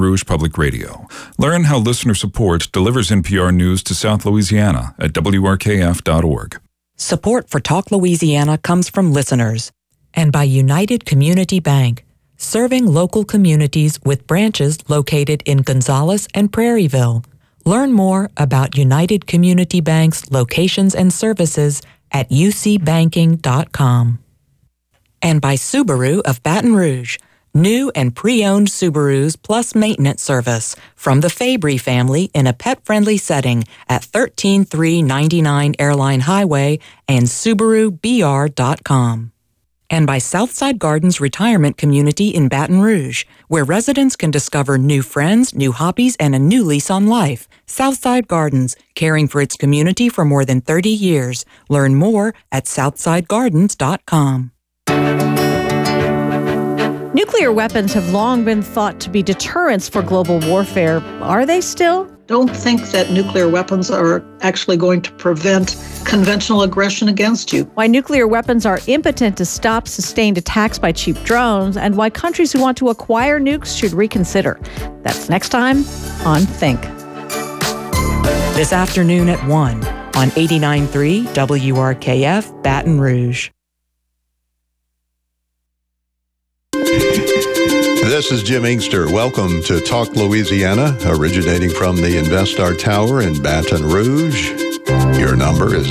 Rouge Public Radio. Learn how listener support delivers NPR news to South Louisiana at WRKF.org. Support for Talk Louisiana comes from listeners and by United Community Bank, serving local communities with branches located in Gonzales and Prairieville. Learn more about United Community Bank's locations and services at ucbanking.com. And by Subaru of Baton Rouge, new and pre-owned Subarus plus maintenance service from the Fabry family in a pet-friendly setting at 13399 Airline Highway and SubaruBR.com. And by Southside Gardens Retirement Community in Baton Rouge, where residents can discover new friends, new hobbies, and a new lease on life. Southside Gardens, caring for its community for more than 30 years. Learn more at SouthsideGardens.com. Nuclear weapons have long been thought to be deterrents for global warfare. Are they still? Don't think that nuclear weapons are actually going to prevent conventional aggression against you. Why nuclear weapons are impotent to stop sustained attacks by cheap drones, and why countries who want to acquire nukes should reconsider. That's next time on Think. This afternoon at 1 on 89.3 WRKF Baton Rouge. This is Jim Inkster. Welcome to Talk Louisiana, originating from the InvestStar Tower in Baton Rouge. Your number is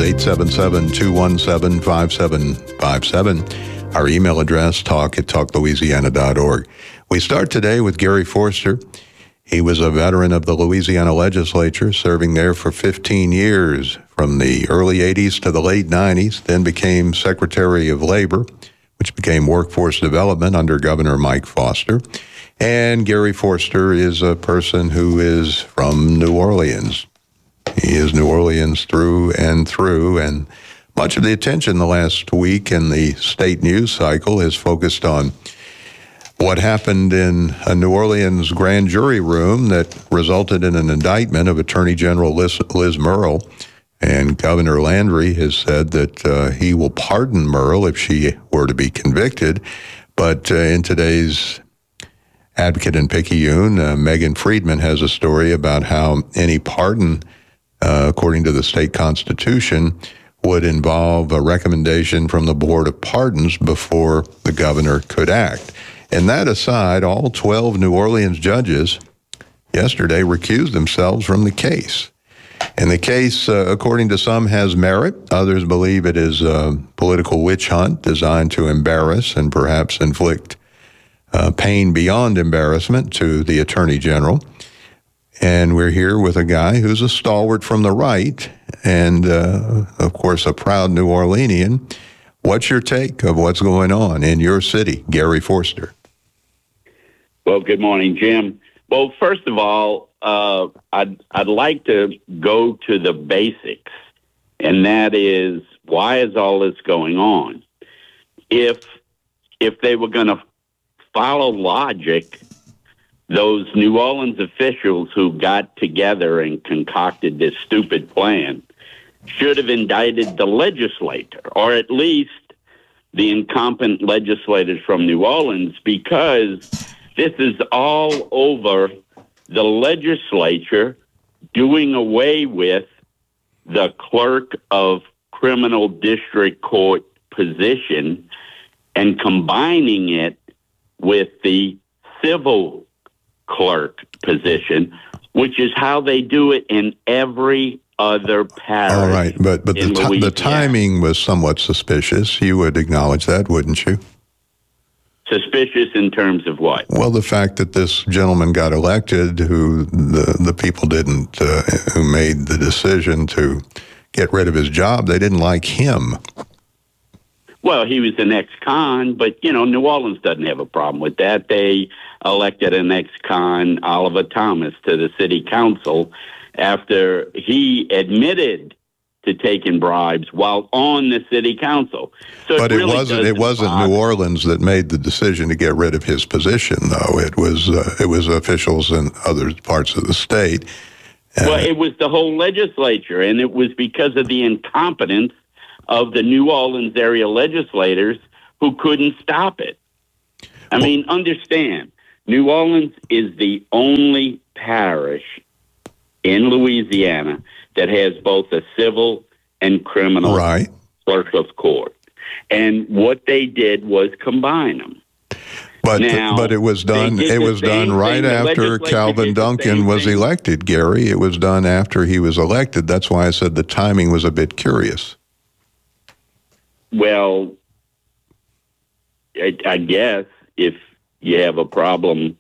877-217-5757. Our email address, talk@talklouisiana.org. We start today with Gary Forster. He was a veteran of the Louisiana legislature, serving there for 15 years, from the early 80s to the late 90s, then became Secretary of Labor, which became Workforce Development under Governor Mike Foster. And Gary Forster is a person who is from New Orleans. He is New Orleans through and through, and much of the attention the last week in the state news cycle is focused on what happened in a New Orleans grand jury room that resulted in an indictment of Attorney General Liz Murrill. And Governor Landry has said that he will pardon Murrill if she were to be convicted. But in today's Advocate and Picayune, Megan Friedman has a story about how any pardon, according to the state constitution, would involve a recommendation from the Board of Pardons before the governor could act. And that aside, all 12 New Orleans judges yesterday recused themselves from the case. And the case, according to some, has merit. Others believe it is a political witch hunt designed to embarrass and perhaps inflict pain beyond embarrassment to the Attorney General. And we're here with a guy who's a stalwart from the right and, of course, a proud New Orleanian. What's your take of what's going on in your city, Gary Forster? Well, good morning, Jim. Well, first of all, I'd like to go to the basics, and that is, why is all this going on? If they were going to follow logic, those New Orleans officials who got together and concocted this stupid plan should have indicted the legislator, or at least the incompetent legislators from New Orleans, because this is all over the legislature doing away with the clerk of criminal district court position and combining it with the civil clerk position, which is how they do it in every other parish. All right, but the timing was somewhat suspicious. You would acknowledge that, wouldn't you? Suspicious in terms of what? Well, the fact that this gentleman got elected, who the people didn't, who made the decision to get rid of his job, they didn't like him. Well, he was an ex-con, but, New Orleans doesn't have a problem with that. They elected an ex-con, Oliver Thomas, to the city council after he admitted to taking bribes while on the city council. So but it wasn't New Orleans that made the decision to get rid of his position, though. It was officials in other parts of the state. Well, it was the whole legislature, and it was because of the incompetence of the New Orleans area legislators who couldn't stop it. I mean, understand, New Orleans is the only parish in Louisiana that has both a civil and criminal clerk of court. And what they did was combine them. But it was done. It was done right after Calvin Duncan was elected, Gary. It was done after he was elected. That's why I said the timing was a bit curious. Well, I guess if you have a problem,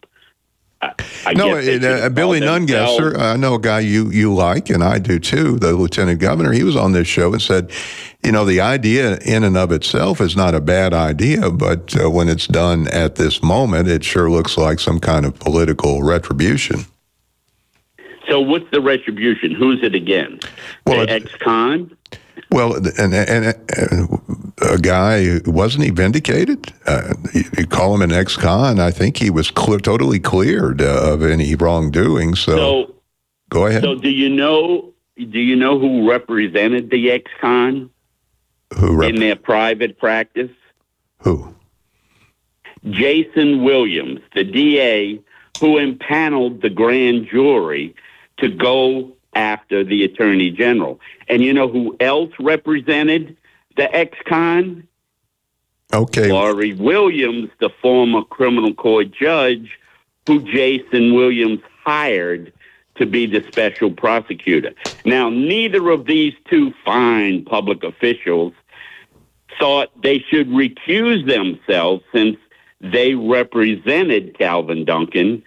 Billy Nungesser, I know a guy you like, and I do too, the lieutenant governor. He was on this show and said, the idea in and of itself is not a bad idea, but when it's done at this moment, it sure looks like some kind of political retribution. So what's the retribution? Who's it again? Well, the ex-con? Well, and a guy, wasn't he vindicated? You call him an ex-con. I think he was totally cleared of any wrongdoing. So go ahead. So do you know who represented the ex-con in their private practice? Who? Jason Williams, the DA who impaneled the grand jury to go after the attorney general. And you know who else represented the ex-con? Okay. Laurie Williams, the former criminal court judge who Jason Williams hired to be the special prosecutor. Now, neither of these two fine public officials thought they should recuse themselves since they represented Calvin Duncan.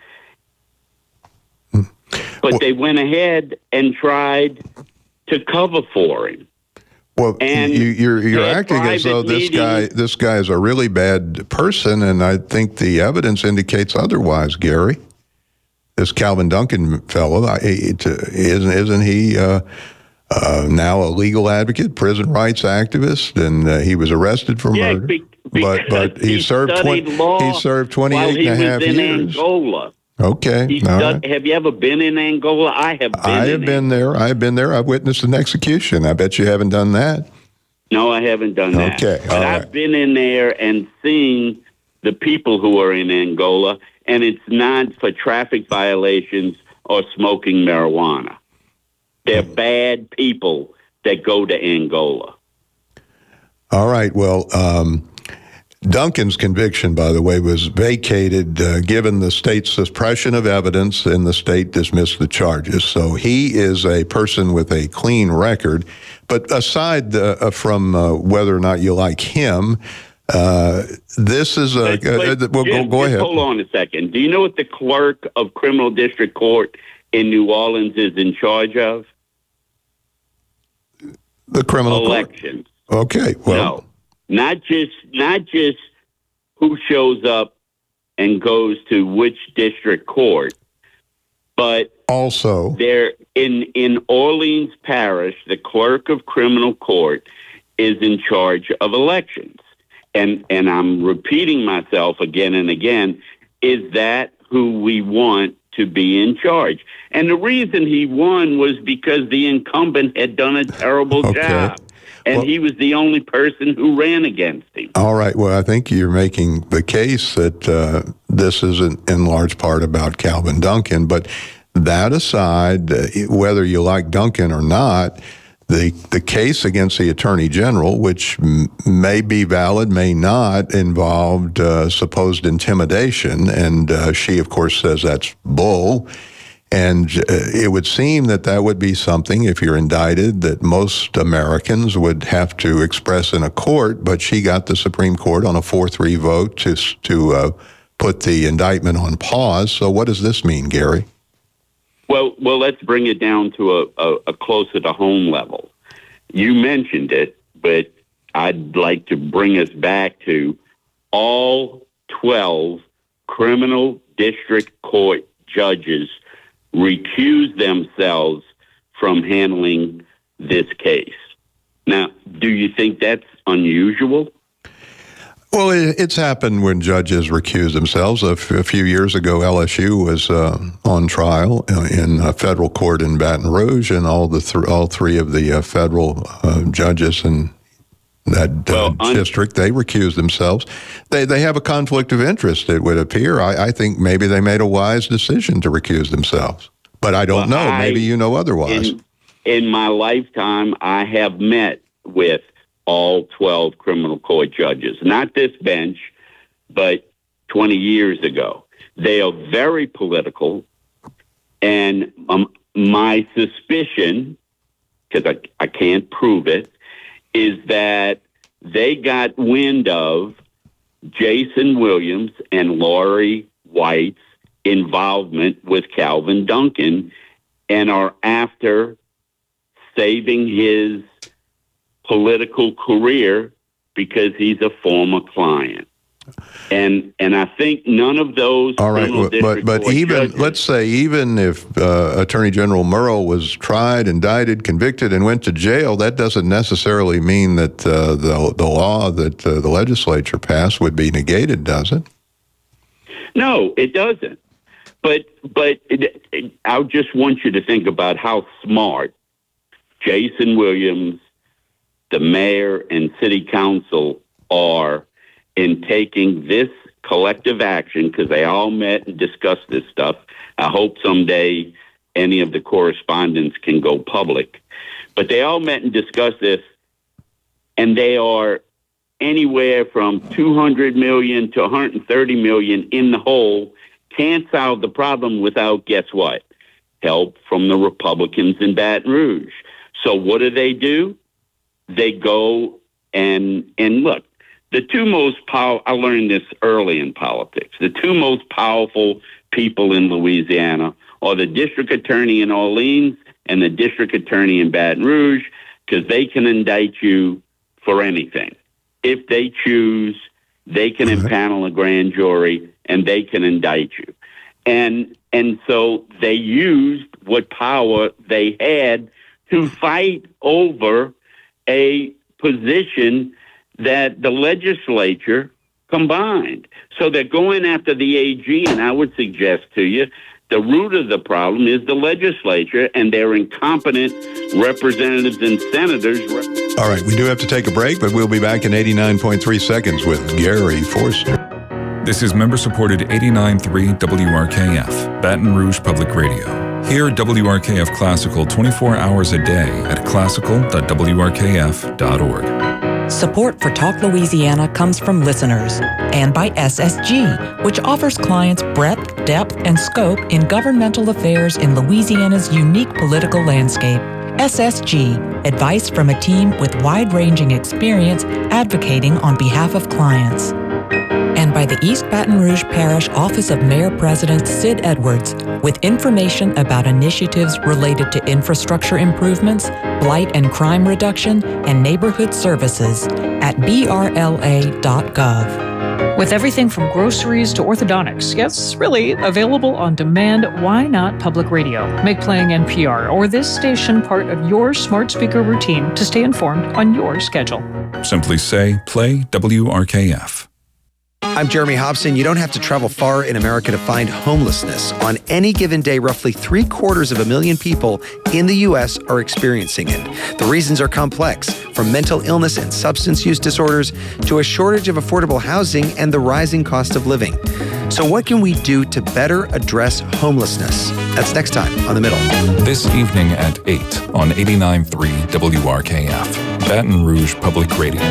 But they went ahead and tried to cover for him. Well, and you're acting as though this guy is a really bad person, and I think the evidence indicates otherwise, Gary. This Calvin Duncan fellow, isn't he now a legal advocate, prison rights activist, and he was arrested for murder? But he served 28 and a half years. Angola. Okay. Have you ever been in Angola? I have been there. I've witnessed an execution. I bet you haven't done that. No, I haven't done that. Okay. But I've been in there and seen the people who are in Angola, and it's not for traffic violations or smoking marijuana. They're bad people that go to Angola. All right. Well, Duncan's conviction, by the way, was vacated given the state's suppression of evidence, and the state dismissed the charges. So he is a person with a clean record. But aside from whether or not you like him, this is a... go ahead. Hold on a second. Do you know what the clerk of criminal district court in New Orleans is in charge of? The criminal elections. Court. Okay, well... No. Not just who shows up and goes to which district court, but also there in Orleans Parish, the clerk of criminal court is in charge of elections. And I'm repeating myself again and again, is that who we want to be in charge? And the reason he won was because the incumbent had done a terrible job. And he was the only person who ran against him. All right. Well, I think you're making the case that this is in large part about Calvin Duncan. But that aside, whether you like Duncan or not, the case against the attorney general, which may be valid, may not, involved supposed intimidation. And she, of course, says that's bull. And it would seem that would be something, if you're indicted, that most Americans would have to express in a court, but she got the Supreme Court on a 4-3 vote to put the indictment on pause. So what does this mean, Gary? Well, let's bring it down to a closer to home level. You mentioned it, but I'd like to bring us back to all 12 criminal district court judges recuse themselves from handling this case. Now, do you think that's unusual? Well, it's happened when judges recuse themselves. A few years ago, LSU was on trial in a federal court in Baton Rouge, and all three of the federal judges and district. They recused themselves. They have a conflict of interest, it would appear. I think maybe they made a wise decision to recuse themselves. But I don't know. Maybe you know otherwise. In my lifetime, I have met with all 12 criminal court judges. Not this bench, but 20 years ago. They are very political. And my suspicion, because I can't prove it, is that they got wind of Jason Williams and Lori White's involvement with Calvin Duncan and are after saving his political career because he's a former client. And I think none of those. All right, but even judges, let's say even if Attorney General Murrow was tried, indicted, convicted, and went to jail, that doesn't necessarily mean that the law that the legislature passed would be negated, does it? No, it doesn't. But I just want you to think about how smart Jason Williams, the mayor, and city council are in taking this collective action, because they all met and discussed this stuff. I hope someday any of the correspondence can go public. But they all met and discussed this, and they are anywhere from $200 million to $130 million in the hole. Can't solve the problem without, guess what? Help from the Republicans in Baton Rouge. So what do? They go and look. The two most powerful, I learned this early in politics, the two most powerful people in Louisiana are the district attorney in Orleans and the district attorney in Baton Rouge, because they can indict you for anything. If they choose, they can impanel a grand jury and they can indict you. And so they used what power they had to fight over a position that the legislature combined. So they're going after the AG, and I would suggest to you the root of the problem is the legislature and their incompetent representatives and senators. All right, we do have to take a break, but we'll be back in 89.3 seconds with Gary Forster. This is member-supported 89.3 WRKF, Baton Rouge Public Radio. Hear WRKF Classical 24 hours a day at classical.wrkf.org. Support for Talk Louisiana comes from listeners and by SSG, which offers clients breadth, depth, and scope in governmental affairs in Louisiana's unique political landscape. SSG, advice from a team with wide-ranging experience advocating on behalf of clients. And by the East Baton Rouge Parish Office of Mayor President Sid Edwards, with information about initiatives related to infrastructure improvements, blight and crime reduction, and neighborhood services at brla.gov. With everything from groceries to orthodontics, yes, really available on demand, why not public radio? Make playing NPR or this station part of your smart speaker routine to stay informed on your schedule. Simply say, play WRKF. I'm Jeremy Hobson. You don't have to travel far in America to find homelessness. On any given day, roughly 750,000 people in the U.S. are experiencing it. The reasons are complex, from mental illness and substance use disorders to a shortage of affordable housing and the rising cost of living. So what can we do to better address homelessness? That's next time on The Middle. This evening at 8 on 89.3 WRKF, Baton Rouge Public Radio.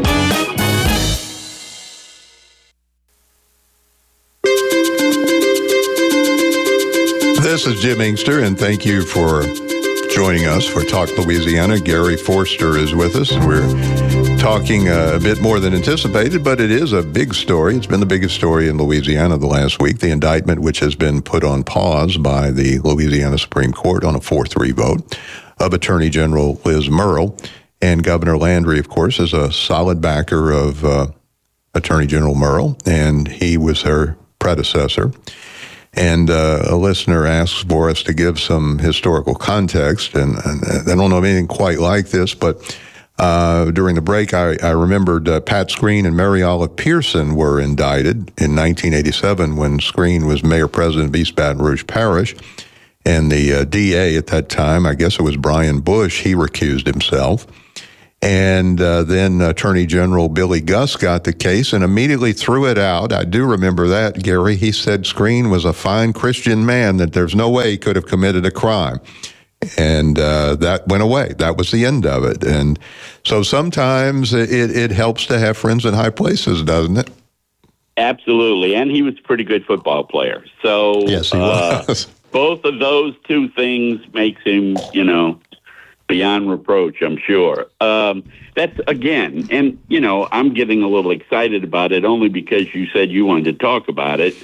This is Jim Inkster, and thank you for joining us for Talk Louisiana. Gary Forster is with us. We're talking a bit more than anticipated, but it is a big story. It's been the biggest story in Louisiana the last week, the indictment which has been put on pause by the Louisiana Supreme Court on a 4-3 vote of Attorney General Liz Murrow. And Governor Landry, of course, is a solid backer of Attorney General Murrow, and he was her predecessor. And a listener asks for us to give some historical context, and I don't know anything quite like this, but during the break, I remembered Pat Screen and Mary Olive Pearson were indicted in 1987 when Screen was mayor-president of East Baton Rouge Parish, and the DA at that time, I guess it was Brian Bush, he recused himself. And then Attorney General Billy Gus got the case and immediately threw it out. I do remember that, Gary. He said Screen was a fine Christian man, that there's no way he could have committed a crime. And that went away. That was the end of it. And so sometimes it helps to have friends in high places, doesn't it? Absolutely. And he was a pretty good football player. So yes, he was. Both of those two things makes him, beyond reproach, I'm sure. That's, again, and, I'm getting a little excited about it only because you said you wanted to talk about it.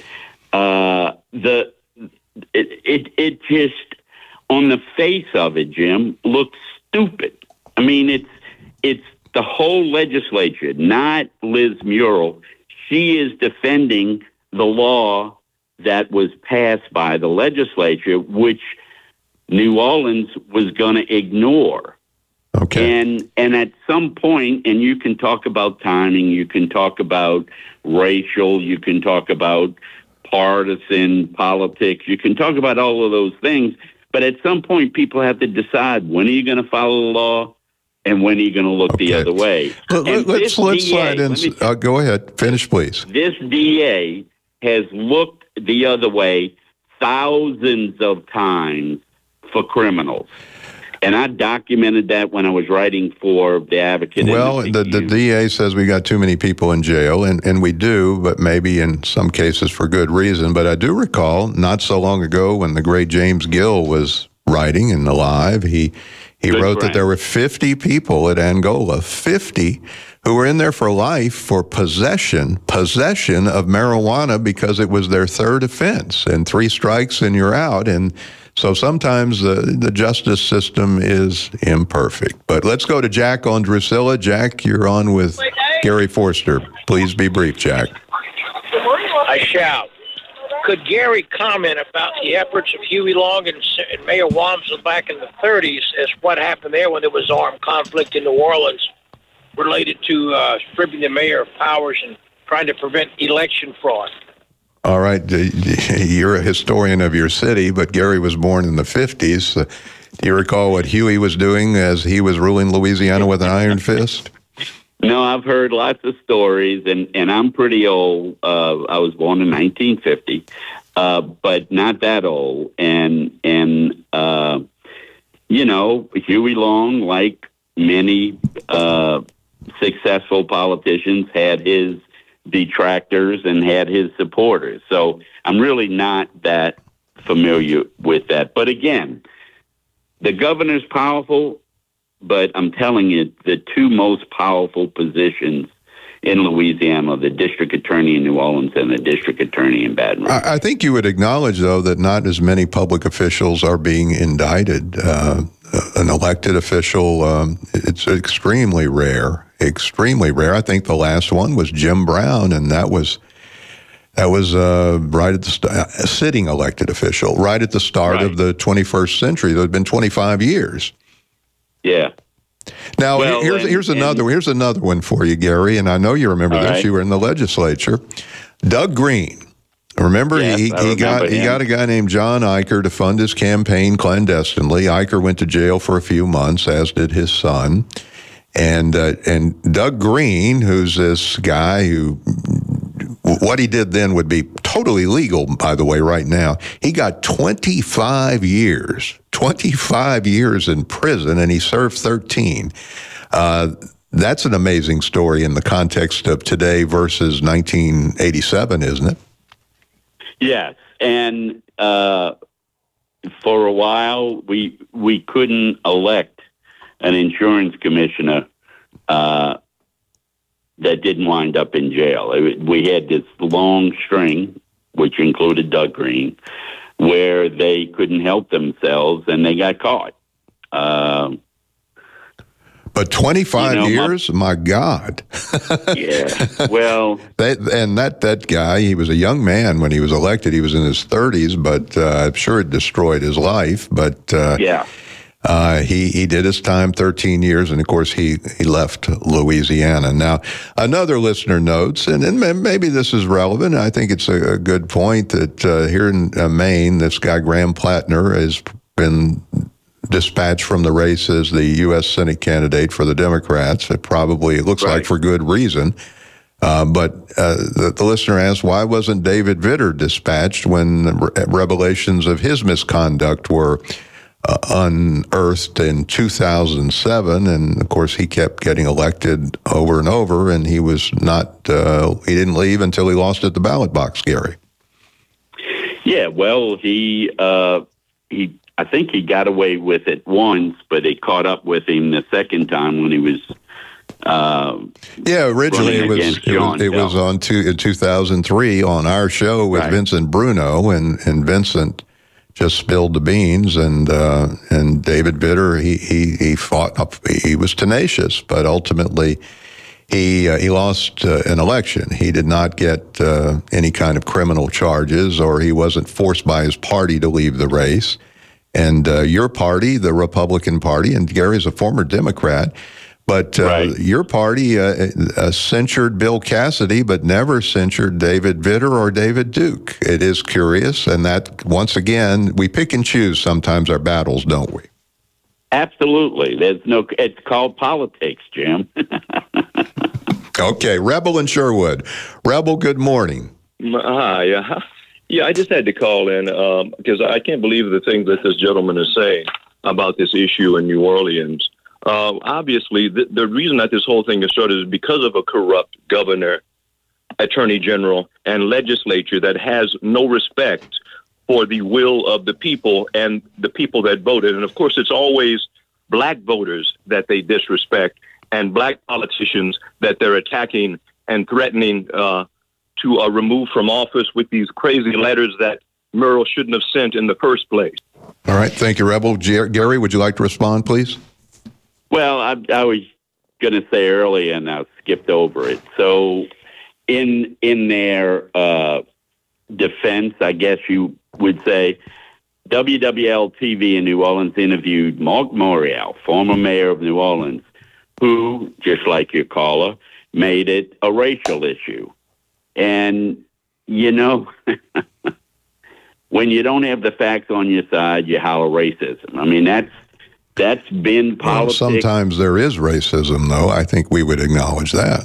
It just, on the face of it, Jim, looks stupid. I mean, it's the whole legislature, not Liz Muriel. She is defending the law that was passed by the legislature, which New Orleans was going to ignore. Okay. And at some point, and you can talk about timing, you can talk about racial, you can talk about partisan politics, you can talk about all of those things, but at some point people have to decide, when are you going to follow the law and when are you going to look the other way? Let's slide in. Go ahead. Finish, please. This DA has looked the other way thousands of times for criminals. And I documented that when I was writing for The Advocate. Well, the DA says we got too many people in jail, and we do, but maybe in some cases for good reason. But I do recall not so long ago when the great James Gill was writing and alive, he wrote that there were 50 people at Angola, 50, who were in there for life for possession of marijuana because it was their third offense, and 3 strikes and you're out. And so sometimes the justice system is imperfect. But let's go to Jack on Drusilla. Jack, you're on with Gary Forster. Please be brief, Jack. I shall. Could Gary comment about the efforts of Huey Long and Mayor Wamsley back in the 30s as what happened there when there was armed conflict in New Orleans related to stripping the mayor of powers and trying to prevent election fraud? All right. You're a historian of your city, but Gary was born in the 50s. Do you recall what Huey was doing as he was ruling Louisiana with an iron fist? No, I've heard lots of stories, and I'm pretty old. I was born in 1950, but not that old. And Huey Long, like many successful politicians, had his detractors and had his supporters. So I'm really not that familiar with that. But again, the governor's powerful, but I'm telling you, the 2 most powerful positions in Louisiana, the district attorney in New Orleans and the district attorney in Baton Rouge. I think you would acknowledge, though, that not as many public officials are being indicted. An elected official, it's extremely rare. Extremely rare. I think the last one was Jim Brown, and that was right at the sitting elected official, right at the start of the 21st century. There had been 25 years. Yeah. Now, here's another one for you, Gary, and I know you remember this. Right. You were in the legislature. Doug Green. Remember, yes, he got a guy named John Eicher to fund his campaign clandestinely. Eicher went to jail for a few months, as did his son. And Doug Green, who's this guy who, what he did then would be totally legal, by the way, right now. He got 25 years in prison, and he served 13. That's an amazing story in the context of today versus 1987, isn't it? Yes, and for a while, we couldn't elect an insurance commissioner that didn't wind up in jail. We had this long string, which included Doug Green, where they couldn't help themselves and they got caught. But 25 years? My God. Yeah, well... that guy, he was a young man when he was elected. He was in his 30s, but I'm sure it destroyed his life. But he did his time, 13 years, and of course he left Louisiana. Now, another listener notes, and maybe this is relevant, I think it's a good point, that here in Maine, this guy Graham Plattner has been dispatched from the race as the U.S. Senate candidate for the Democrats. It looks like for good reason. But the listener asked, why wasn't David Vitter dispatched when revelations of his misconduct were unearthed in 2007? And of course, he kept getting elected over and over, and he was not. He didn't leave until he lost at the ballot box, Gary. Yeah, well, I think he got away with it once, but it caught up with him the second time when he was. Originally it was on in 2003 on our show with Vincent Bruno, and Vincent just spilled the beans, and David Vitter he fought. He was tenacious, but ultimately he lost an election. He did not get any kind of criminal charges, or he wasn't forced by his party to leave the race. And your party, the Republican Party, and Gary's a former Democrat. But your party censured Bill Cassidy, but never censured David Vitter or David Duke. It is curious, and that, once again, we pick and choose sometimes our battles, don't we? Absolutely. It's called politics, Jim. Okay, Rebel in Sherwood. Rebel, good morning. Hi. Yeah, I just had to call in because I can't believe the thing that this gentleman is saying about this issue in New Orleans. Obviously, the reason that this whole thing is started is because of a corrupt governor, attorney general, and legislature that has no respect for the will of the people and the people that voted. And of course, it's always black voters that they disrespect and black politicians that they're attacking and threatening to remove from office with these crazy letters that Murrell shouldn't have sent in the first place. All right. Thank you, Rebel. Gary, would you like to respond, please? Well, I was going to say earlier, and I skipped over it. So in their defense, I guess you would say, WWL-TV in New Orleans interviewed Mark Morial, former mayor of New Orleans, who, just like your caller, made it a racial issue. And, when you don't have the facts on your side, you holler racism. I mean, that's been politics. Well, sometimes there is racism, though. I think we would acknowledge that.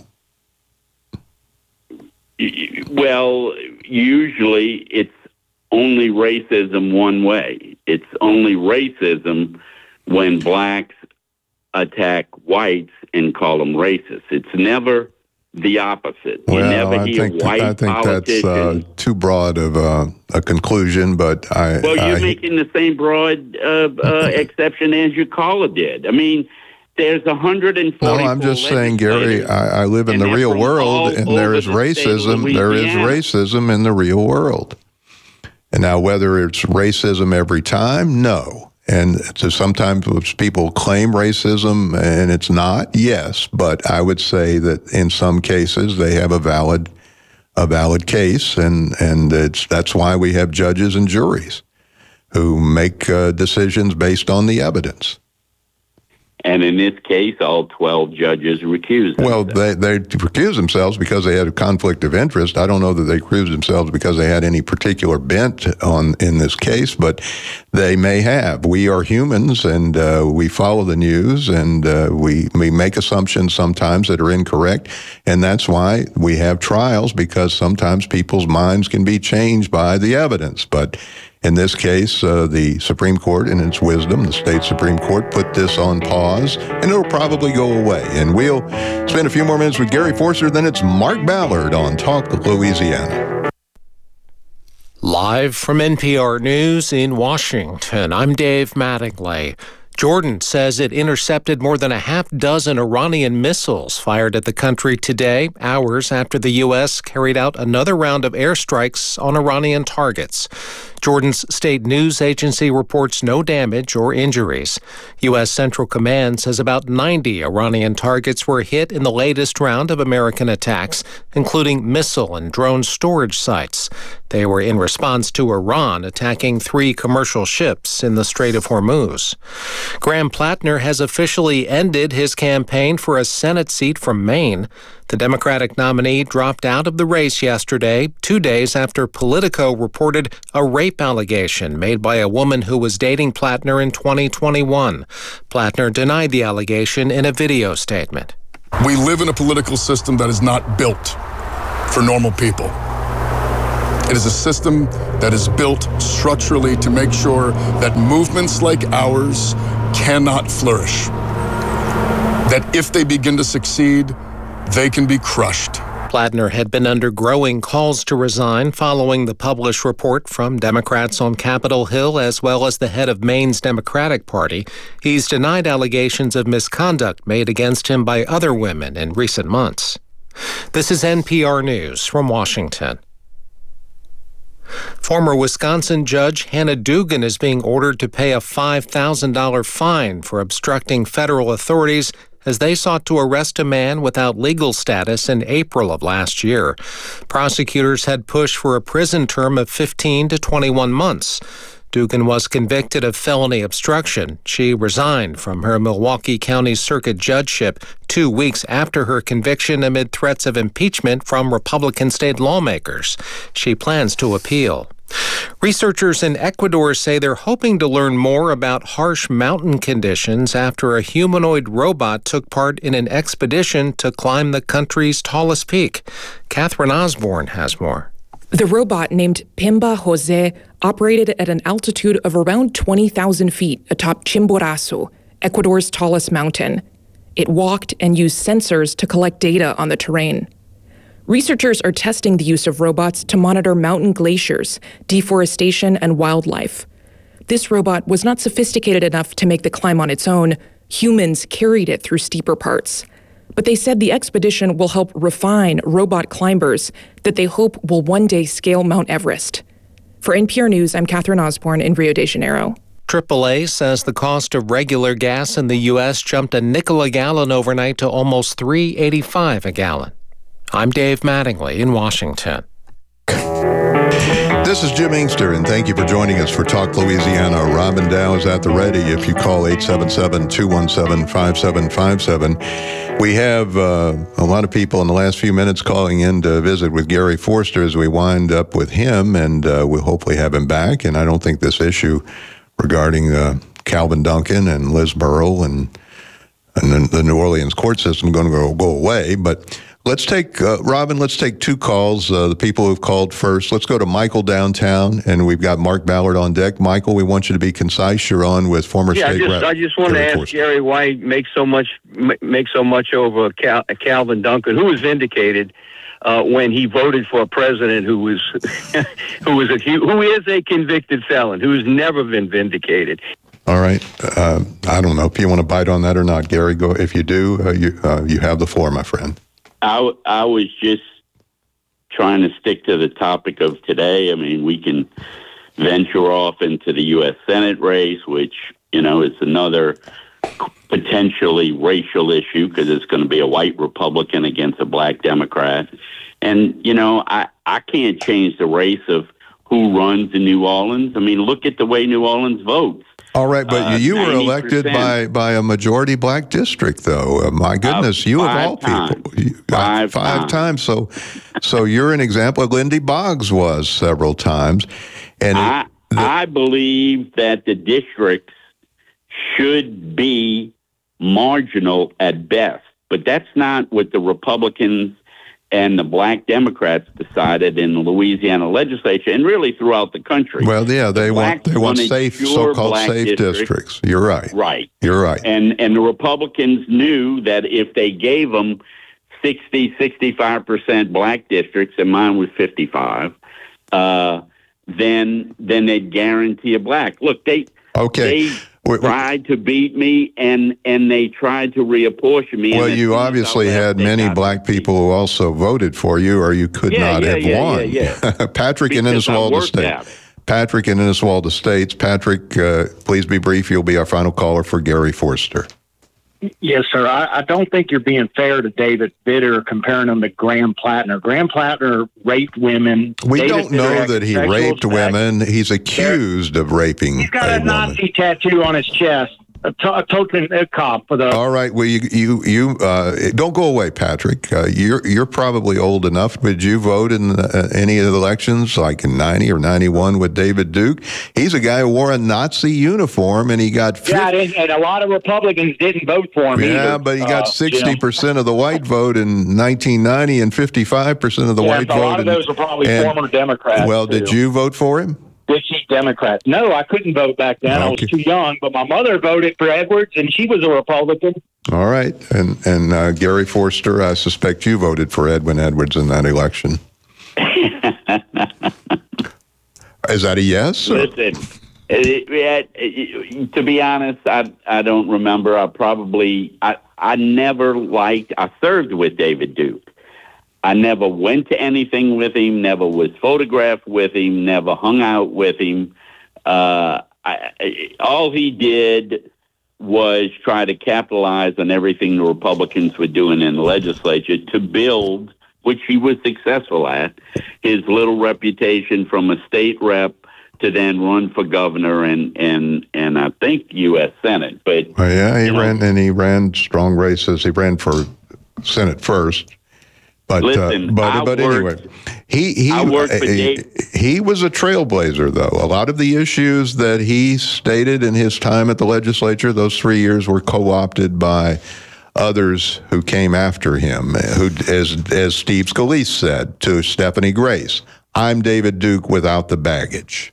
Well, usually it's only racism one way. It's only racism when blacks attack whites and call them racist. It's never the opposite. You never hear white politicians. That's too broad of a conclusion, but you're making the same broad exception as your caller did. I mean, there's 140. No, I'm just saying, Gary, I live in the real world, and there is racism. There is racism in the real world. And now, whether it's racism every time, no. And so sometimes people claim racism and it's not, yes, but I would say that in some cases they have a valid case, and that's why we have judges and juries who make decisions based on the evidence. And in this case, all 12 judges recused themselves. Well, they recused themselves because they had a conflict of interest. I don't know that they recused themselves because they had any particular bent in this case, but they may have. We are humans, and we follow the news, and we make assumptions sometimes that are incorrect, and that's why we have trials, because sometimes people's minds can be changed by the evidence. But in this case, the Supreme Court, in its wisdom, the state Supreme Court, put this on pause, and it'll probably go away. And we'll spend a few more minutes with Gary Forster, then it's Mark Ballard on Talk Louisiana. Live from NPR News in Washington, I'm Dave Mattingly. Jordan says it intercepted more than a half dozen Iranian missiles fired at the country today, hours after the U.S. carried out another round of airstrikes on Iranian targets. Jordan's state news agency reports no damage or injuries. U.S. Central Command says about 90 Iranian targets were hit in the latest round of American attacks, including missile and drone storage sites. They were in response to Iran attacking 3 commercial ships in the Strait of Hormuz. Graham Plattner has officially ended his campaign for a Senate seat from Maine. The Democratic nominee dropped out of the race yesterday, 2 days after Politico reported a rape allegation made by a woman who was dating Plattner in 2021. Plattner denied the allegation in a video statement. We live in a political system that is not built for normal people. It is a system that is built structurally to make sure that movements like ours cannot flourish. That if they begin to succeed, they can be crushed. Plattner had been under growing calls to resign following the published report from Democrats on Capitol Hill, as well as the head of Maine's Democratic Party. He's denied allegations of misconduct made against him by other women in recent months. This is NPR News from Washington. Former Wisconsin Judge Hannah Dugan is being ordered to pay a $5,000 fine for obstructing federal authorities as they sought to arrest a man without legal status in April of last year. Prosecutors had pushed for a prison term of 15 to 21 months. Dugan was convicted of felony obstruction. She resigned from her Milwaukee County Circuit judgeship 2 weeks after her conviction amid threats of impeachment from Republican state lawmakers. She plans to appeal. Researchers in Ecuador say they're hoping to learn more about harsh mountain conditions after a humanoid robot took part in an expedition to climb the country's tallest peak. Catherine Osborne has more. The robot, named Pimba Jose, operated at an altitude of around 20,000 feet atop Chimborazo, Ecuador's tallest mountain. It walked and used sensors to collect data on the terrain. Researchers are testing the use of robots to monitor mountain glaciers, deforestation, and wildlife. This robot was not sophisticated enough to make the climb on its own. Humans carried it through steeper parts. But they said the expedition will help refine robot climbers that they hope will one day scale Mount Everest. For NPR News, I'm Catherine Osborne in Rio de Janeiro. AAA says the cost of regular gas in the U.S. jumped a nickel a gallon overnight to almost $3.85 a gallon. I'm Dave Mattingly in Washington. This is Jim Inkster, and thank you for joining us for Talk Louisiana. Robin Dow is at the ready if you call 877-217-5757. We have a lot of people in the last few minutes calling in to visit with Gary Forster as we wind up with him, and we'll hopefully have him back. And I don't think this issue regarding Calvin Duncan and Liz Burrell and the New Orleans court system is going to go away, but let's take, Robin, let's take two calls, the people who've called first. Let's go to Michael downtown, and we've got Mark Ballard on deck. Michael, we want you to be concise. You're on with former state rep. I just want to ask Gary why he makes so much over Calvin Duncan, who was vindicated when he voted for a president who is a convicted felon, who's never been vindicated. All right. I don't know if you want to bite on that or not, Gary. Go. If you do, you have the floor, my friend. I was just trying to stick to the topic of today. I mean, we can venture off into the U.S. Senate race, which, is another potentially racial issue because it's going to be a white Republican against a black Democrat. And, I can't change the race of who runs in New Orleans. I mean, look at the way New Orleans votes. All right, but you were elected by a majority black district, though. My goodness, you of all people. Five times. So you're an example. Lindy Boggs was several times. And I believe that the districts should be marginal at best, but that's not what the Republicans and the black Democrats decided in the Louisiana legislature and really throughout the country. Well, yeah, they want safe, so-called safe districts. You're right. Right. You're right. And the Republicans knew that if they gave them 65% black districts, and mine was 55, then they'd guarantee a black. Look, they tried to beat me, and they tried to reapportion me. Well, you obviously had many black people who also voted for you, or you could not have won. Patrick in Inniswalda State. Patrick in Inniswalda Estates. Patrick, please be brief. You'll be our final caller for Gary Forster. Yes, sir. I don't think you're being fair to David Vitter comparing him to Graham Plattner. Graham Plattner raped women. We don't know that he raped women. He's accused of raping. He's got a Nazi tattoo on his chest. token comp for the. All right. Well, you don't go away, Patrick. You're probably old enough. Did you vote in any of the elections, like in 90 or 91 with David Duke? He's a guy who wore a Nazi uniform, and he got. And a lot of Republicans didn't vote for him. Yeah, but he got 60% of the white vote in 1990, and 55% of the white vote. A lot of those were probably former Democrats. Well, did you vote for him? She's Democrat. No, I couldn't vote back then. Okay. I was too young, but my mother voted for Edwards, and she was a Republican. All right. And Gary Forster, I suspect you voted for Edwin Edwards in that election. Is that a yes? Or? Listen, to be honest, I don't remember. I never liked, I served with David Duke. I never went to anything with him, never was photographed with him, never hung out with him. All he did was try to capitalize on everything the Republicans were doing in the legislature to build, which he was successful at, his little reputation from a state rep to then run for governor and I think U.S. Senate. But he ran strong races. He ran for Senate first. But listen, anyway, he was a trailblazer, though. A lot of the issues that he stated in his time at the legislature, those 3 years, were co-opted by others who came after him. Who, as Steve Scalise said to Stephanie Grace, "I'm David Duke without the baggage."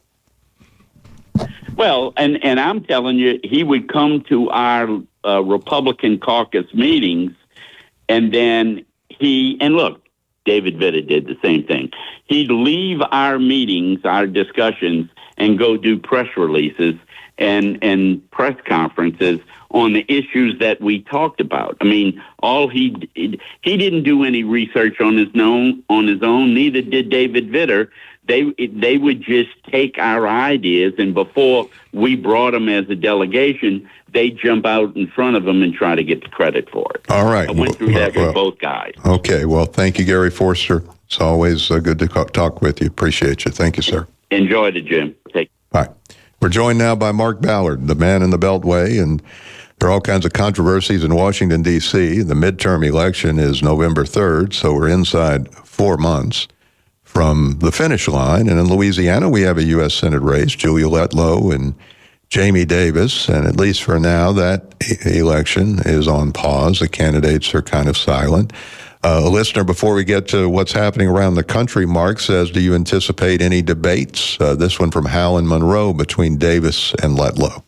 Well, and I'm telling you, he would come to our Republican caucus meetings, and then look, David Vitter did the same thing. He'd leave our meetings, our discussions, and go do press releases and press conferences on the issues that we talked about. I mean, he didn't do any research on his own. Neither did David Vitter. They would just take our ideas, and before we brought them as a delegation, they jump out in front of them and try to get the credit for it. All right. I went through that with both guys. Okay. Well, thank you, Gary Forster. It's always good to talk with you. Appreciate you. Thank you, sir. Enjoyed it, Jim. Bye. We're joined now by Mark Ballard, the man in the Beltway, and there are all kinds of controversies in Washington, D.C. The midterm election is November 3rd, so we're inside 4 months from the finish line. And in Louisiana, we have a U.S. Senate race, Julia Letlow and Jamie Davis, and at least for now, that election is on pause. The candidates are kind of silent. A listener, before we get to what's happening around the country, Mark says, do you anticipate any debates? This one from Hal in Monroe between Davis and Letlow.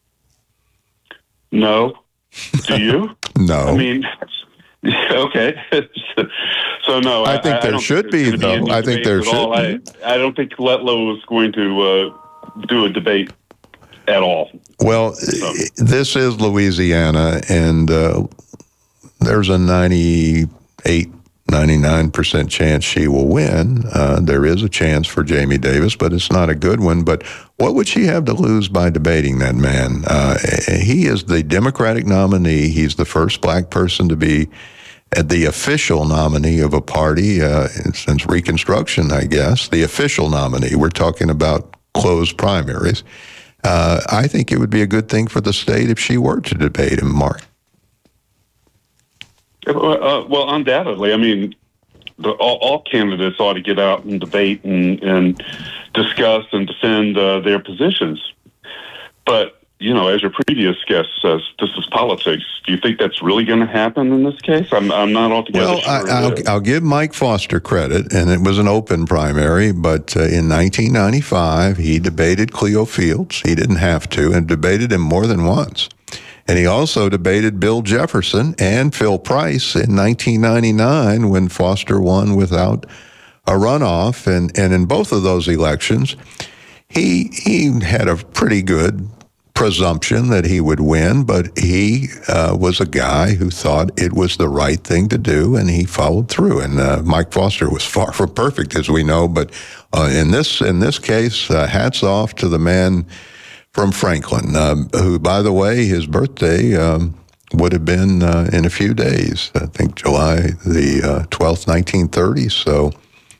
No. Do you? No. I mean, okay. So no. I think there should be, though. I think there should be. I don't think Letlow is going to do a debate at all. Well, this is Louisiana, and there's a 99% chance she will win. There is a chance for Jamie Davis, but it's not a good one. But what would she have to lose by debating that man? He is the Democratic nominee. He's the first black person to be the official nominee of a party since Reconstruction, I guess. The official nominee. We're talking about closed primaries. I think it would be a good thing for the state if she were to debate him, Mark. Well, undoubtedly. I mean, all candidates ought to get out and debate and discuss and defend their positions. But, you know, as your previous guest says, this is politics. Do you think that's really going to happen in this case? I'm not altogether sure. I'll give Mike Foster credit, and it was an open primary, but in 1995, he debated Cleo Fields. He didn't have to, and debated him more than once. And he also debated Bill Jefferson and Phil Price in 1999 when Foster won without a runoff. And in both of those elections, he had a pretty good presumption that he would win, but he was a guy who thought it was the right thing to do, and he followed through. And Mike Foster was far from perfect, as we know, but in this case, hats off to the man from Franklin, who, by the way, his birthday would have been in a few days. I think July the 12th, 1930. So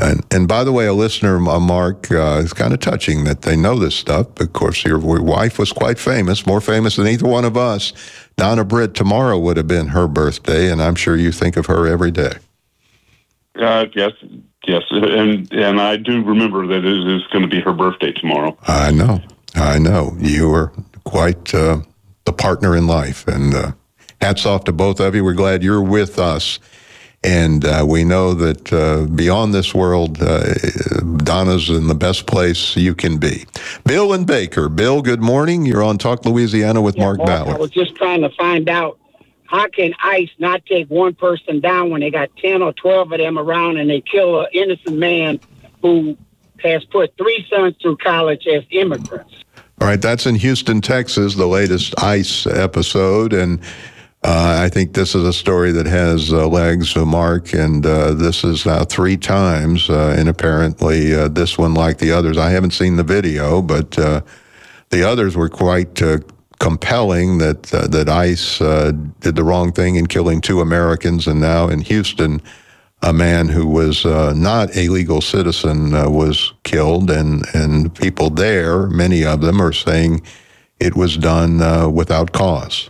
And by the way, a listener, Mark, is kind of touching that they know this stuff. Of course, your wife was quite famous, more famous than either one of us. Donna Britt, tomorrow would have been her birthday, and I'm sure you think of her every day. Yes, and I do remember that it is going to be her birthday tomorrow. I know. You were quite the partner in life, and hats off to both of you. We're glad you're with us. And we know that beyond this world, Donna's in the best place you can be. Bill and Baker. Bill, good morning. You're on Talk Louisiana with Mark Ballard. I was just trying to find out, how can ICE not take one person down when they got 10 or 12 of them around and they kill an innocent man who has put 3 sons through college as immigrants? All right, that's in Houston, Texas, the latest ICE episode. And I think this is a story that has legs, Mark, and this is now 3 times, and apparently this one, like the others, I haven't seen the video, but the others were quite compelling that ICE did the wrong thing in killing 2 Americans, and now in Houston, a man who was not a legal citizen was killed, and people there, many of them, are saying it was done without cause.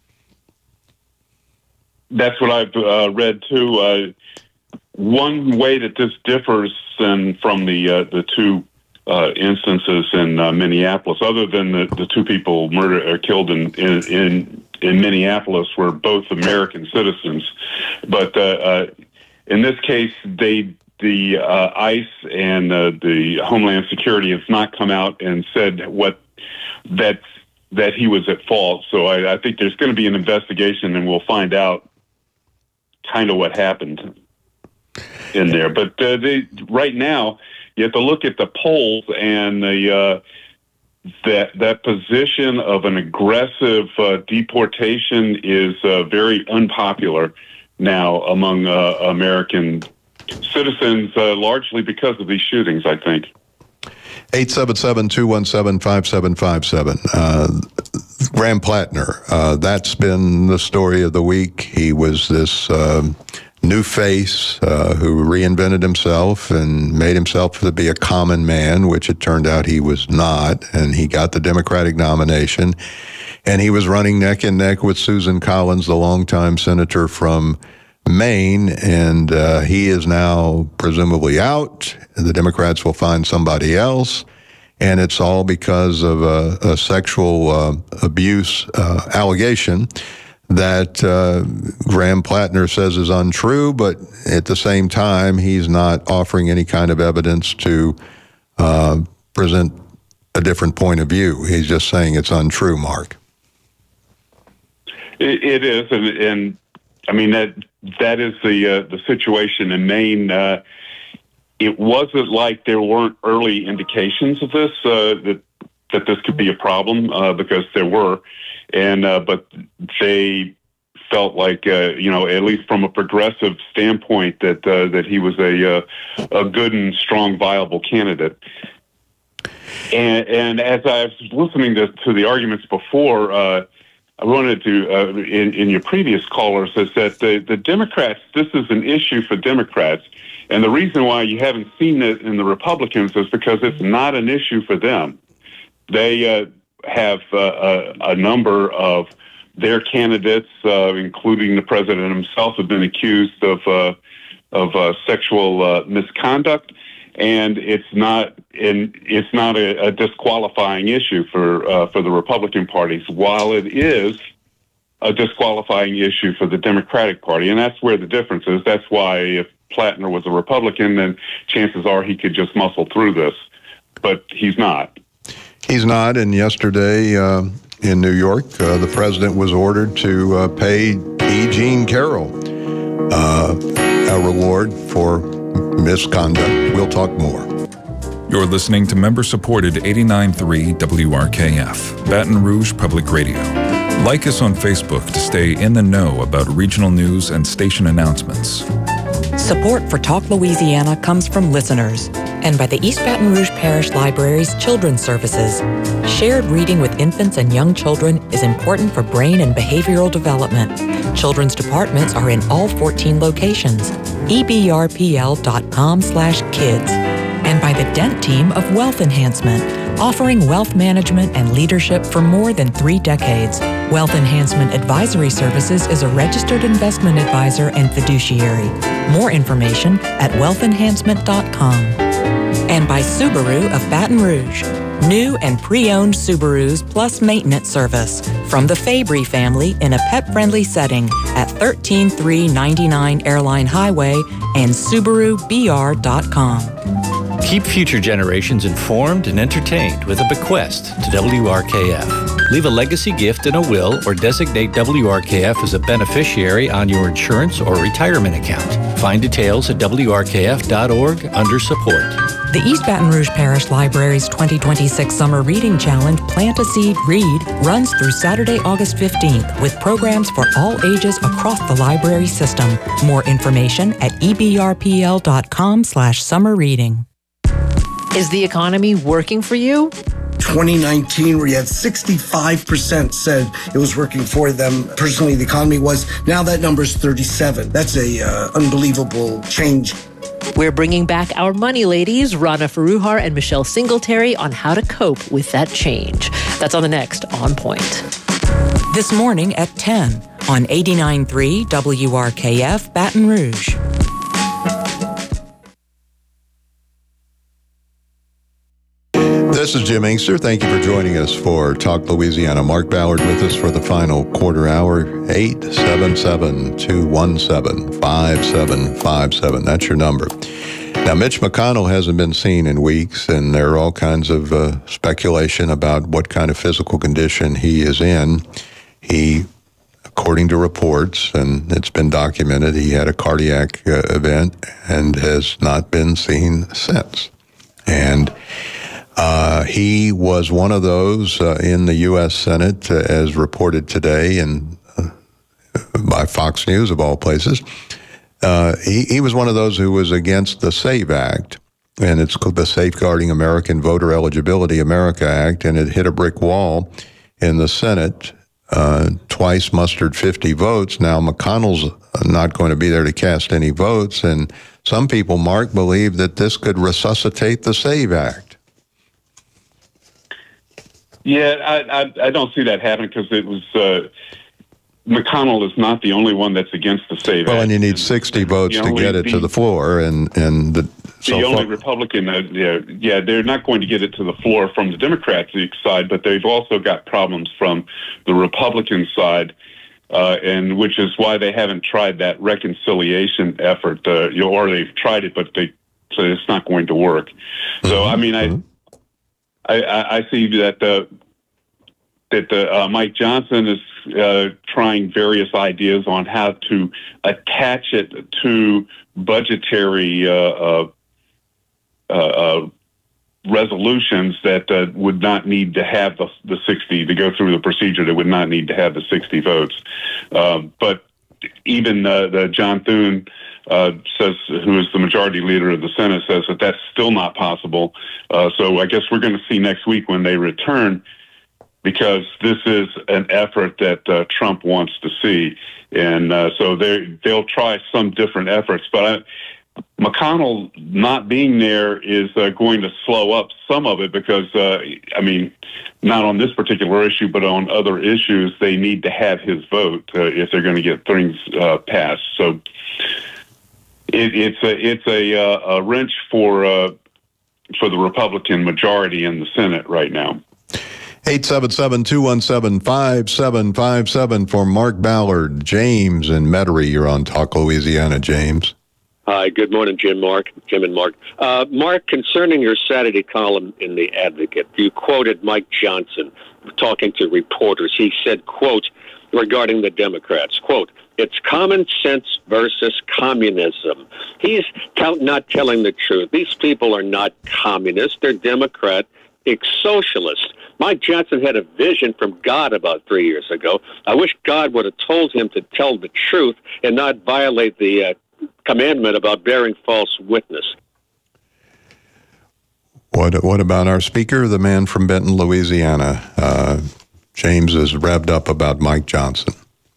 That's what I've read too. One way that this differs from the 2 instances in Minneapolis, other than the 2 people murdered or killed in Minneapolis, were both American citizens, but in this case, the ICE and the Homeland Security has not come out and said that he was at fault. So I think there's going to be an investigation, and we'll find out kind of what happened in there. But right now, you have to look at the polls, and that position of an aggressive deportation is very unpopular now among American citizens, largely because of these shootings, I think. 877-217-5757. Graham Plattner, that's been the story of the week. He was this new face who reinvented himself and made himself to be a common man, which it turned out he was not, and he got the Democratic nomination. And he was running neck and neck with Susan Collins, the longtime senator from Maine, and he is now presumably out. The Democrats will find somebody else, and it's all because of a sexual abuse allegation that Graham Plattner says is untrue, but at the same time, he's not offering any kind of evidence to present a different point of view. He's just saying it's untrue, Mark. It is, and I mean, that is the situation in Maine. It wasn't like there weren't early indications of this, that this could be a problem, because there were, and but they felt like, at least from a progressive standpoint, that he was a good and strong, viable candidate. And as I was listening to the arguments before, I wanted to, in your previous callers, is that the Democrats, this is an issue for Democrats. And the reason why you haven't seen it in the Republicans is because it's not an issue for them. They have a number of their candidates, including the president himself, have been accused of sexual misconduct. And it's not a disqualifying issue for the Republican parties, while it is a disqualifying issue for the Democratic Party. And that's where the difference is. That's why if Plattner was a Republican, then chances are he could just muscle through this. But he's not. He's not. And yesterday in New York, the president was ordered to pay E. Jean Carroll a reward for misconduct. We'll talk more. You're listening to member-supported 89.3 WRKF, Baton Rouge Public Radio. Like us on Facebook to stay in the know about regional news and station announcements. Support for Talk Louisiana comes from listeners and by the East Baton Rouge Parish Library's Children's Services. Shared reading with infants and young children is important for brain and behavioral development. Children's departments are in all 14 locations. ebrpl.com/kids. And by the Dent Team of Wealth Enhancement, offering wealth management and leadership for more than 3 decades. Wealth Enhancement Advisory Services is a registered investment advisor and fiduciary. More information at wealthenhancement.com. And by Subaru of Baton Rouge. New and pre-owned Subarus plus maintenance service from the Fabry family in a pet-friendly setting at 13399 Airline Highway and SubaruBR.com. Keep future generations informed and entertained with a bequest to WRKF. Leave a legacy gift in a will or designate WRKF as a beneficiary on your insurance or retirement account. Find details at WRKF.org under support. The East Baton Rouge Parish Library's 2026 Summer Reading Challenge, Plant a Seed, Read, runs through Saturday, August 15th with programs for all ages across the library system. More information at ebrpl.com/summerreading. Is the economy working for you? 2019, where you had 65% said it was working for them. Personally, the economy was. Now that number's 37. That's a unbelievable change. We're bringing back our money ladies, Rana Faruhar and Michelle Singletary, on how to cope with that change. That's on the next On Point. This morning at 10 on 89.3 WRKF Baton Rouge. This is Jim Inkster. Thank you for joining us for Talk Louisiana. Mark Ballard with us for the final quarter hour. 877-217-5757. That's your number. Now, Mitch McConnell hasn't been seen in weeks, and there are all kinds of speculation about what kind of physical condition he is in. He, according to reports, and it's been documented, he had a cardiac event and has not been seen since. And he was one of those in the U.S. Senate, as reported today and by Fox News, of all places. He was one of those who was against the SAVE Act, and it's called the Safeguarding American Voter Eligibility America Act, and it hit a brick wall in the Senate, twice mustered 50 votes. Now, McConnell's not going to be there to cast any votes, and some people, Mark, believe that this could resuscitate the SAVE Act. Yeah, I don't see that happening because it was McConnell is not the only one that's against the SAVE Act. Well, and you need 60 votes to get it to the floor, and the only Republican, they're not going to get it to the floor from the Democratic side, but they've also got problems from the Republican side, and which is why they haven't tried that reconciliation effort, or they've tried it, but so it's not going to work. So, I mean, I see that Mike Johnson is trying various ideas on how to attach it to budgetary resolutions that would not need to have the 60 to go through the procedure. That would not need to have the 60 votes. But even John Thune says, who is the majority leader of the Senate, says that that's still not possible. So I guess we're going to see next week when they return, because this is an effort that Trump wants to see. And so they'll try some different efforts. But McConnell not being there is going to slow up some of it because, not on this particular issue, but on other issues, they need to have his vote if they're going to get things passed. So it's a wrench for the Republican majority in the Senate right now. 877-217-5757 for Mark Ballard. James in Metairie, you're on Talk Louisiana, James. Hi, good morning, Jim and Mark. Mark, concerning your Saturday column in The Advocate, you quoted Mike Johnson talking to reporters. He said, quote, regarding the Democrats, quote, it's common sense versus communism. He's not telling the truth. These people are not communists. They're Democratic socialists. Mike Johnson had a vision from God about 3 years ago. I wish God would have told him to tell the truth and not violate the commandment about bearing false witness. What about our speaker, the man from Benton, Louisiana? James is revved up about Mike Johnson.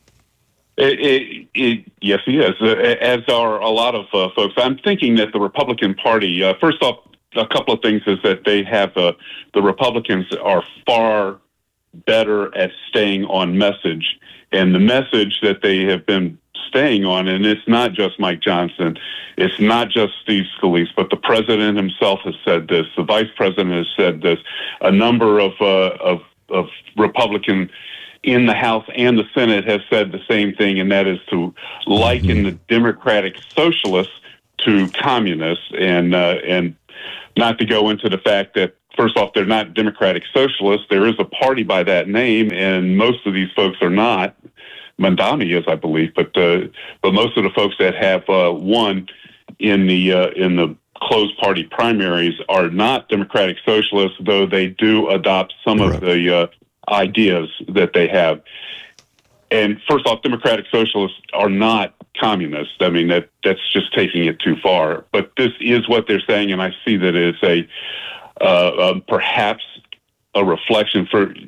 Yes, he is, as are a lot of folks. I'm thinking that the Republican Party, first off, a couple of things is that they have, the Republicans are far better at staying on message. And the message that they have been staying on, and it's not just Mike Johnson, it's not just Steve Scalise, but the president himself has said this, the vice president has said this, a number of Republican in the House and the Senate has said the same thing, and that is to liken the Democratic Socialists to communists, and not to go into the fact that, first off, they're not Democratic Socialists. There is a party by that name, and most of these folks are not. Mandami is, I believe, but most of the folks that have won in the closed party primaries are not Democratic Socialists, though they do adopt some of the ideas that they have. And first off, Democratic Socialists are not communists. I mean, that's just taking it too far. But this is what they're saying, and I see that it's perhaps a reflection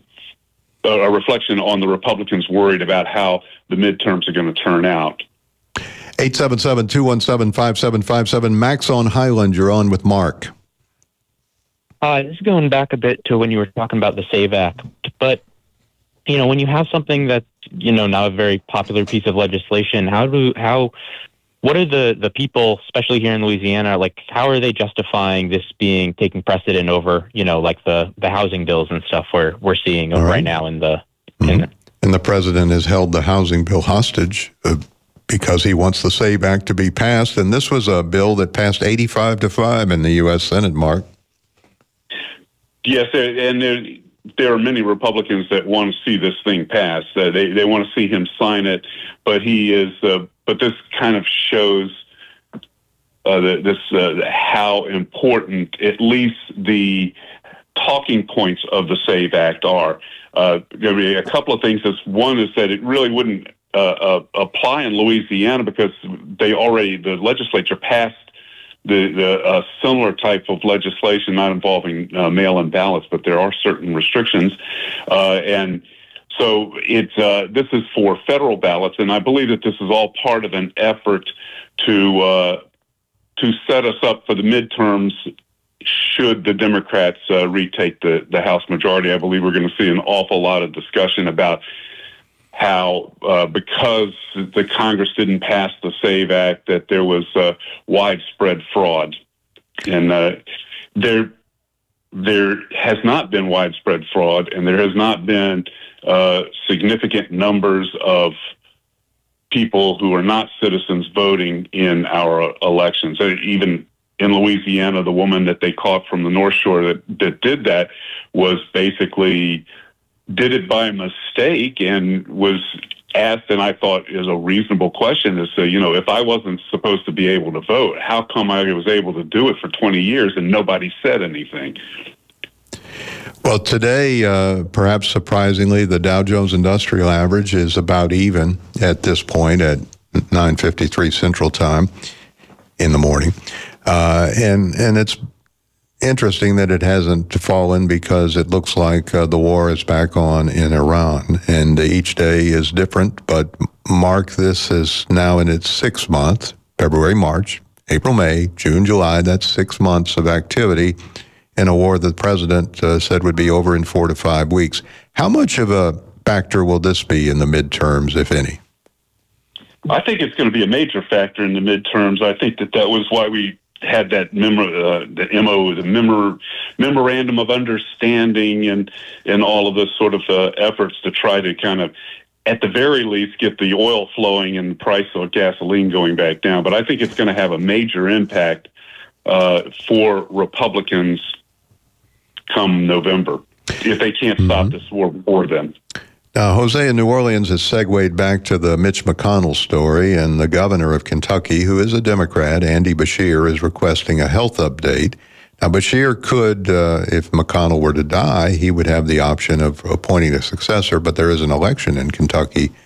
on the Republicans worried about how the midterms are going to turn out. 877-217-5757. Max on Highland, you're on with Mark. This is going back a bit to when you were talking about the SAVE Act. But, when you have something that's, now a very popular piece of legislation, what are the people, especially here in Louisiana, how are they justifying this taking precedent over, the housing bills and stuff we're seeing right now in the... And the president has held the housing bill hostage because he wants the SAVE Act to be passed. And this was a bill that passed 85-5 in the U.S. Senate, Mark. Yes, and there are many Republicans that want to see this thing passed. They want to see him sign it, but he is. But this kind of shows how important at least the talking points of the SAVE Act are. There be a couple of things. One is that it really wouldn't apply in Louisiana because the legislature passed the similar type of legislation, not involving mail-in ballots, but there are certain restrictions, and so this is for federal ballots, and I believe that this is all part of an effort to set us up for the midterms. Should the Democrats retake the House majority, I believe we're going to see an awful lot of discussion about how, because the Congress didn't pass the SAVE Act, that there was widespread fraud. And there has not been widespread fraud, and there has not been significant numbers of people who are not citizens voting in our elections. Even in Louisiana, the woman that they caught from the North Shore that did that was basically did it by mistake and was asked, and I thought is a reasonable question, is if I wasn't supposed to be able to vote, how come I was able to do it for 20 years and nobody said anything? Well, today, perhaps surprisingly, the Dow Jones Industrial Average is about even at this point at 9:53 Central Time in the morning. And it's interesting that it hasn't fallen because it looks like the war is back on in Iran, and each day is different. But Mark, this is now in its 6th month, February, March, April, May, June, July. That's 6 months of activity in a war that the president said would be over in 4 to 5 weeks. How much of a factor will this be in the midterms, if any? I think it's going to be a major factor in the midterms. I think that was why we had that memorandum of understanding and all of this sort of efforts to try to kind of, at the very least, get the oil flowing and the price of gasoline going back down. But I think it's going to have a major impact for Republicans come November if they can't stop this war before then. Now, Jose in New Orleans has segued back to the Mitch McConnell story, and the governor of Kentucky, who is a Democrat, Andy Beshear, is requesting a health update. Now, Beshear could, if McConnell were to die, he would have the option of appointing a successor, but there is an election in Kentucky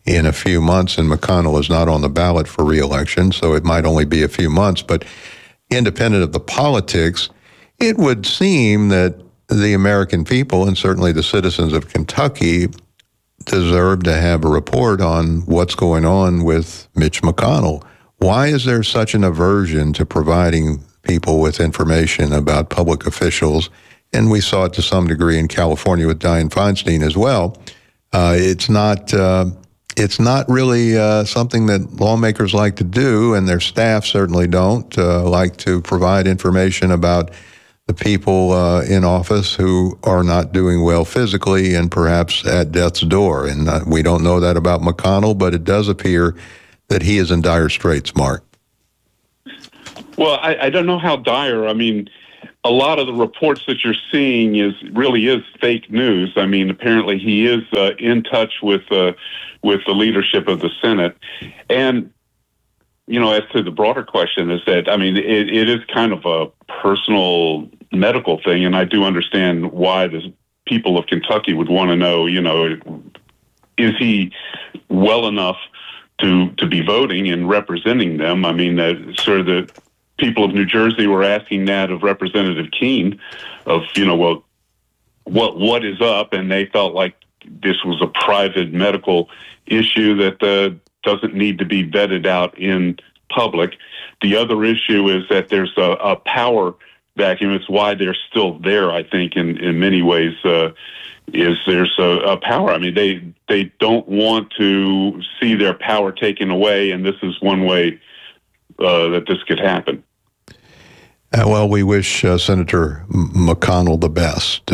in a few months, and McConnell is not on the ballot for re-election, so it might only be a few months. But independent of the politics, it would seem that the American people, and certainly the citizens of Kentucky, deserve to have a report on what's going on with Mitch McConnell. Why is there such an aversion to providing people with information about public officials? And we saw it to some degree in California with Dianne Feinstein as well. It's not really something that lawmakers like to do, and their staff certainly don't like to provide information about the people in office who are not doing well physically and perhaps at death's door. And we don't know that about McConnell, but it does appear that he is in dire straits, Mark. Well, I don't know how dire. I mean, a lot of the reports that you're seeing really is fake news. I mean, apparently he is in touch with the leadership of the Senate. And, you know, as to the broader question is that, I mean, it is kind of a personal medical thing, and I do understand why the people of Kentucky would want to know, you know, is he well enough to be voting and representing them? I mean, sort of the people of New Jersey were asking that of Representative Keene of, you know, well, what is up? And they felt like this was a private medical issue that doesn't need to be vetted out in public. The other issue is that there's a power vacuum. It's why they're still there, I think, in many ways, is there's a power. I mean, they don't want to see their power taken away, and this is one way that this could happen. Well, we wish Senator McConnell the best.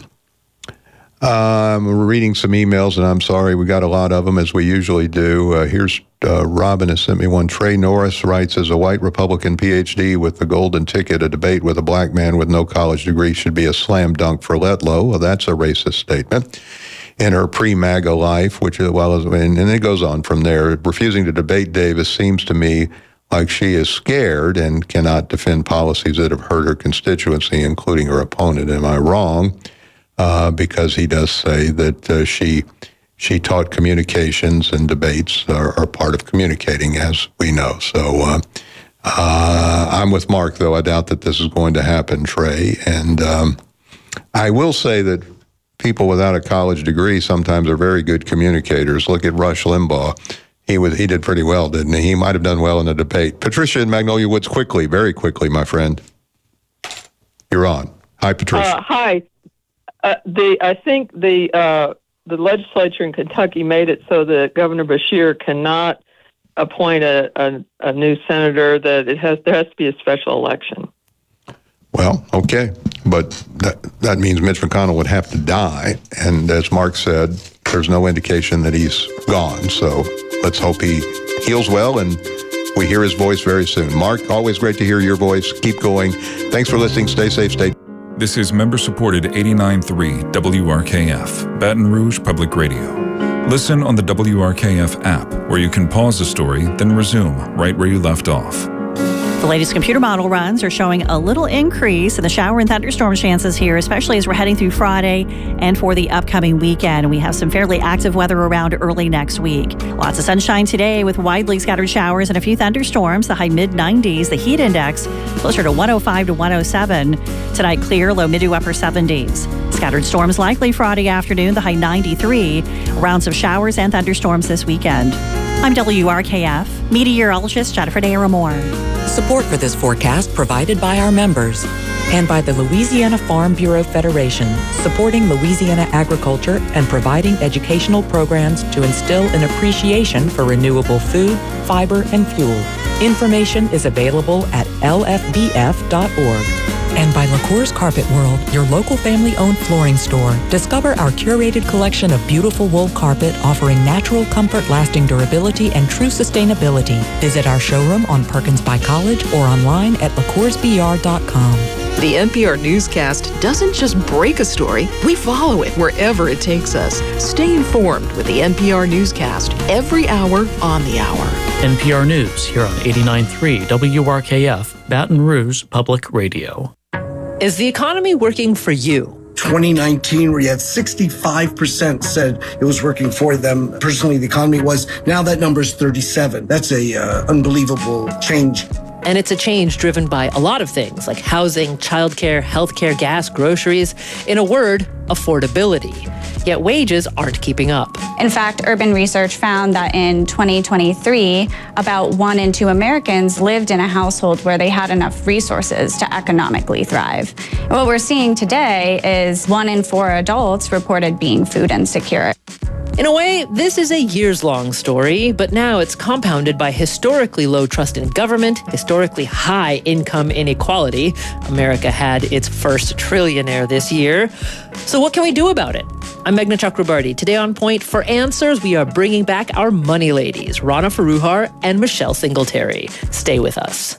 We're reading some emails, and I'm sorry, we got a lot of them, as we usually do. Here's Robin has sent me one. Trey Norris writes, as a white Republican PhD with the golden ticket, a debate with a black man with no college degree should be a slam dunk for Letlow. Well, that's a racist statement. In her pre-MAGA life, which, well, and it goes on from there, refusing to debate Davis seems to me like she is scared and cannot defend policies that have hurt her constituency, including her opponent. Am I wrong? Because he does say that she taught communications, and debates are part of communicating, as we know. So I'm with Mark, though. I doubt that this is going to happen, Trey. And I will say that people without a college degree sometimes are very good communicators. Look at Rush Limbaugh. He did pretty well, didn't he? He might have done well in a debate. Patricia in Magnolia Woods, very quickly, my friend. You're on. Hi, Patricia. Hi. I think the legislature in Kentucky made it so that Governor Beshear cannot appoint a new senator. That there has to be a special election. Well, okay, but that means Mitch McConnell would have to die, and as Mark said, there's no indication that he's gone. So let's hope he heals well and we hear his voice very soon. Mark, always great to hear your voice. Keep going. Thanks for listening. Stay safe. Stay. This is member-supported 89.3 WRKF, Baton Rouge Public Radio. Listen on the WRKF app, where you can pause the story, then resume right where you left off. The latest computer model runs are showing a little increase in the shower and thunderstorm chances here, especially as we're heading through Friday and for the upcoming weekend. We have some fairly active weather around early next week. Lots of sunshine today with widely scattered showers and a few thunderstorms. The high mid-90s, the heat index closer to 105 to 107. Tonight clear, low mid to upper 70s. Scattered storms likely Friday afternoon, the high 93. Rounds of showers and thunderstorms this weekend. I'm WRKF meteorologist Jennifer Daramore. Support for this forecast provided by our members and by the Louisiana Farm Bureau Federation, supporting Louisiana agriculture and providing educational programs to instill an appreciation for renewable food, fiber, and fuel. Information is available at lfbf.org. And by LaCour's Carpet World, your local family-owned flooring store. Discover our curated collection of beautiful wool carpet offering natural comfort, lasting durability, and true sustainability. Visit our showroom on Perkins by College or online at lacoursbr.com. The NPR newscast doesn't just break a story, we follow it wherever it takes us. Stay informed with the NPR newscast every hour on the hour. NPR News here on 89.3 WRKF, Baton Rouge Public Radio. Is the economy working for you? 2019, where you had 65% said it was working for them. Personally, the economy was. Now that number is 37. That's a unbelievable change. And it's a change driven by a lot of things like housing, childcare, healthcare, gas, groceries. In a word, affordability. Yet wages aren't keeping up. In fact, urban research found that in 2023, about 1 in 2 Americans lived in a household where they had enough resources to economically thrive. And what we're seeing today is 1 in 4 adults reported being food insecure. In a way, this is a years-long story, but now it's compounded by historically low trust in government, historically high income inequality. America had its first trillionaire this year. So what can we do about it? I'm Meghna Chakrabarti. Today on Point, for answers, we are bringing back our money ladies, Rana Foroohar and Michelle Singletary. Stay with us.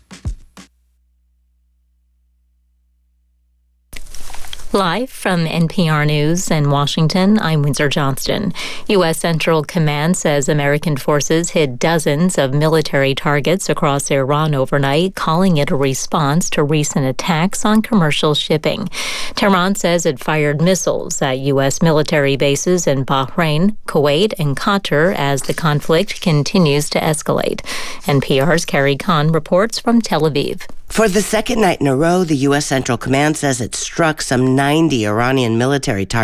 Live from NPR News in Washington, I'm Windsor Johnston. U.S. Central Command says American forces hit dozens of military targets across Iran overnight, calling it a response to recent attacks on commercial shipping. Tehran says it fired missiles at U.S. military bases in Bahrain, Kuwait, and Qatar as the conflict continues to escalate. NPR's Carrie Kahn reports from Tel Aviv. For the second night in a row, the U.S. Central Command says it struck some 90 Iranian military targets